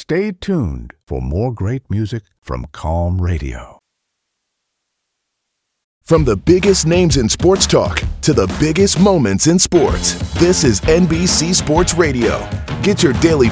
Stay tuned for more great music from Calm Radio. From the biggest names in sports talk to the biggest moments in sports, this is NBC Sports Radio. Get your daily